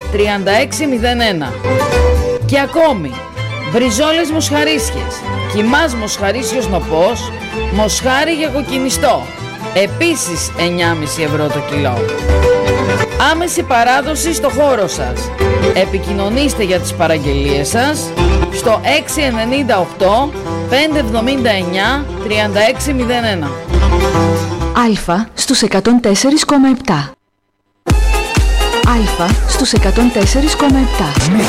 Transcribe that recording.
3601. Και ακόμη, μπριζόλες μοσχαρίσιες, κιμάς μοσχαρίσιος νοπός, μοσχάρι για κοκκινιστό, επίσης 9,5 ευρώ το κιλό. Άμεση παράδοση στο χώρο σας. Επικοινωνήστε για τις παραγγελίες σας στο 698 579 3601. Αλφα στους 104,7. Αλφα στους 104,7.